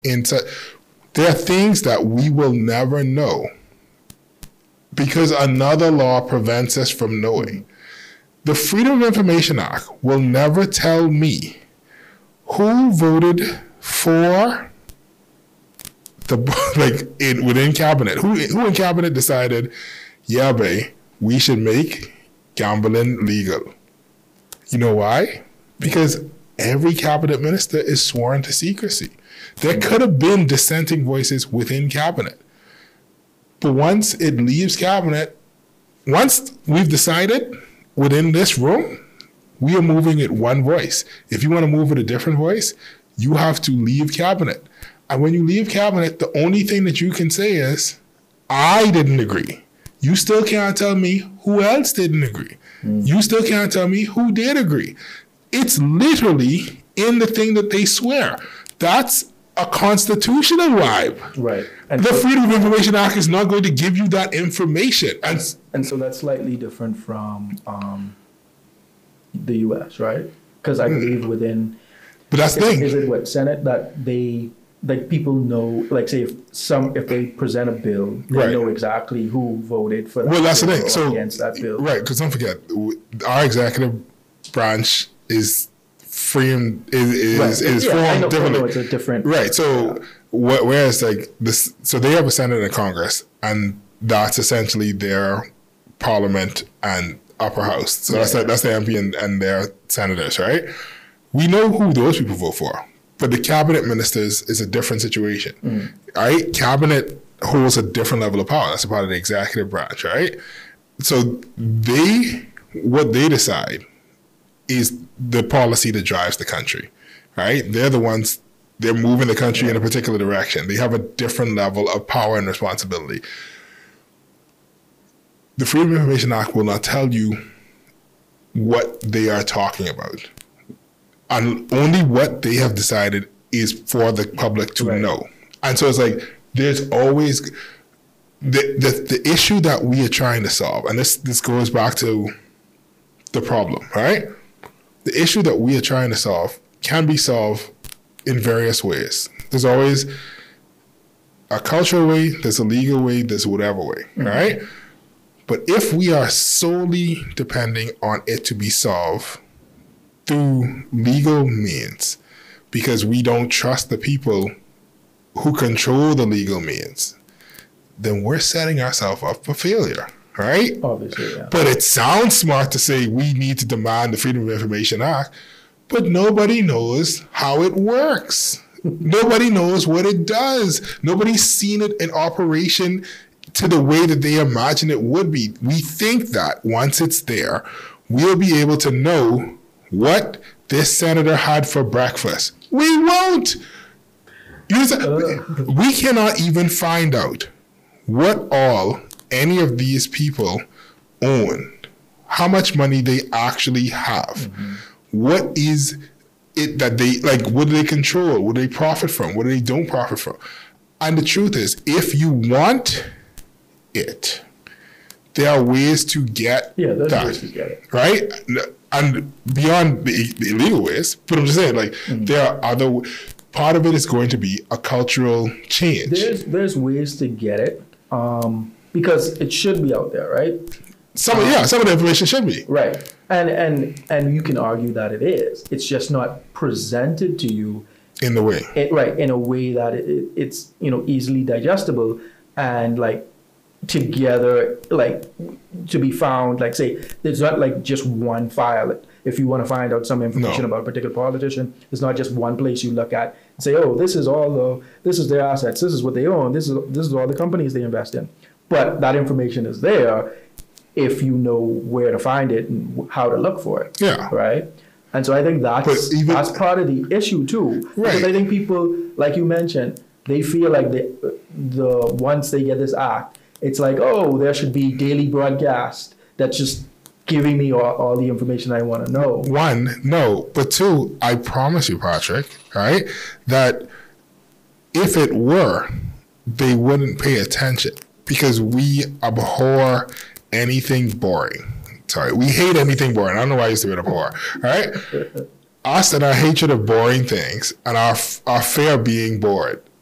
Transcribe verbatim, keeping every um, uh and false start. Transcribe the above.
into, there are things that we will never know because another law prevents us from knowing. The Freedom of Information Act will never tell me who voted for the, like, in, within cabinet, who, who in cabinet decided, yeah, bae, we should make gambling legal. You know why? Because every cabinet minister is sworn to secrecy. There could have been dissenting voices within cabinet. But once it leaves cabinet, once we've decided within this room, we are moving it one voice. If you want to move it a different voice, you have to leave cabinet. And when you leave cabinet, the only thing that you can say is, I didn't agree. You still can't tell me who else didn't agree. Mm. You still can't tell me who did agree. It's literally in the thing that they swear. That's a constitutional vibe. Right. And the so, Freedom of Information Act is not going to give you that information. And, and so that's slightly different from um, the U S, right? Because I believe within... But that's the thing. Is it what, Senate, that they... like people know, like say if some if they present a bill, they right. know exactly who voted for that well, that's bill the thing. So, against that bill. Right, because don't forget, our executive branch is framed is is, right. is yeah, formed I know, differently. I know it's a different right. So yeah. wh- whereas like this, so they have a Senate and a Congress, and that's essentially their parliament and upper house. So yeah. that's the, that's the M P and, and their senators, right? We know who those people vote for. But the cabinet ministers is a different situation, mm. right? Cabinet holds a different level of power. That's a part of the executive branch, right? So they, what they decide is the policy that drives the country, right? They're the ones, they're moving the country yeah. in a particular direction. They have a different level of power and responsibility. The Freedom of Information Act will not tell you what they are talking about. And only what they have decided is for the public to right. know. And so it's like, there's always, the, the the issue that we are trying to solve, and this, this goes back to the problem, right? The issue that we are trying to solve can be solved in various ways. There's always a cultural way, there's a legal way, there's whatever way, mm-hmm. right? But if we are solely depending on it to be solved through legal means, because we don't trust the people who control the legal means, then we're setting ourselves up for failure, right? Obviously, yeah. But it sounds smart to say we need to demand the Freedom of Information Act, but nobody knows how it works. Nobody knows what it does. Nobody's seen it in operation to the way that they imagine it would be. We think that once it's there, we'll be able to know what this senator had for breakfast. We won't. You know, we cannot even find out what all any of these people own, how much money they actually have, mm-hmm. what is it that they, like, what do they control, what do they profit from, what do they don't profit from. And the truth is, if you want it, there are ways to get yeah, there's that, ways to get it. Right? And beyond the, the illegal ways, but I'm just saying, like, mm-hmm. there are other, part of it is going to be a cultural change. There's there's ways to get it, um, because it should be out there, right? Some of, um, yeah, some of the information should be. Right. And and and you can argue that it is. It's just not presented to you in the way. It, right, in a way that it, it, it's, you know, easily digestible and like together, like to be found, like say, there's not like just one file. If you want to find out some information no. about a particular politician, it's not just one place you look at and say, oh, this is all the, this is their assets, this is what they own, this is this is all the companies they invest in. But that information is there if you know where to find it and how to look for it. Yeah. Right? And so I think that's even, that's part of the issue too. Right. Because I think people, like you mentioned, they feel like they, the once they get this act, it's like, oh, there should be daily broadcast that's just giving me all, all the information I want to know. One, no. But two, I promise you, Patrick, right, that if it were, they wouldn't pay attention because we abhor anything boring. Sorry, we hate anything boring. I don't know why I used to be abhor, right? us and our hatred of boring things and our, our fear of being bored